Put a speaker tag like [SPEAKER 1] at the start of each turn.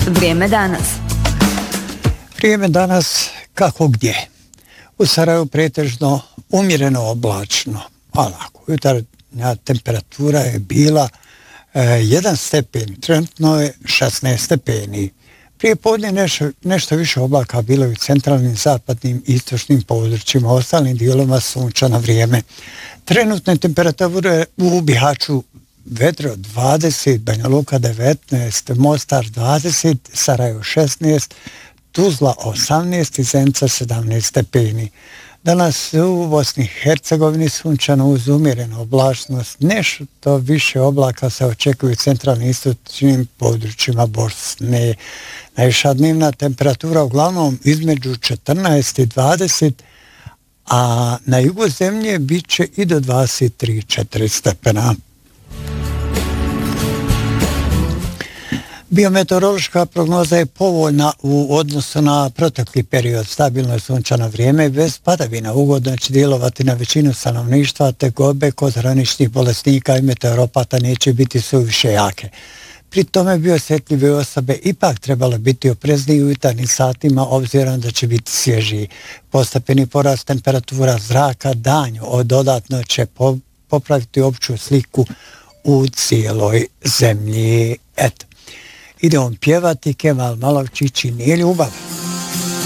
[SPEAKER 1] Vrijeme danas.
[SPEAKER 2] Vrijeme danas kako gdje. U Sarajevu pretežno umjereno oblačno. Onako, jutarnja temperatura je bila 1 stepen, trenutno je 16 stepeni. Prije podne nešto više oblaka bilo je u centralnim, zapadnim i istočnim područjima, ostalim dijelovima sunčano vrijeme. Trenutne temperature u Bihaću Vedro 20, Banja Luka 19, Mostar 20, Sarajevo 16, Tuzla 18 i Zenica 17 stepeni. Danas u Bosni i Hercegovini sunčano uz umjerenu oblačnost. Nešto više oblaka se očekuje u centralnim istočnim područjima Bosne. Najviša dnevna temperatura uglavnom između 14 i 20, a na jugu zemlje bit će i do 23-4 stepena. Biometeorološka prognoza je povoljna u odnosu na protekli period. Stabilno je sunčano vrijeme bez padavina. Ugodno će djelovati na većinu stanovništva, te gobe kod hroničnih bolesnika i meteoropata neće biti suviše jake. Pri tome bioosjetljive osobe ipak trebalo biti oprezniji u jutarnjim satima obzirom da će biti svježiji. Postepeni porast temperatura zraka danju dodatno će popraviti opću sliku u cijeloj zemlji. Eto. Idemo pjevati Kemal Malovčić i Nije ljubav.